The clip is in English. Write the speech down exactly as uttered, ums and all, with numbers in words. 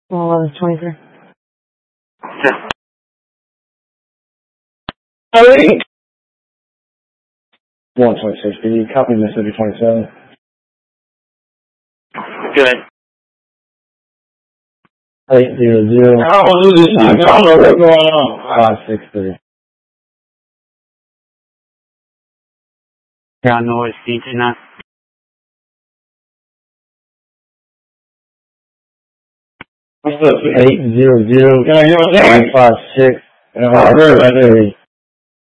eleven twenty-three. Hey. one twenty-six, can you copy Mississippi twenty-seven? Good. eight zero zero. I don't know this. I don't know what's going on. five six three. Yeah, no, it's D J now. What's up? eight zero zero. Yeah, you know what I'm saying? five six. Yeah, I heard that. three.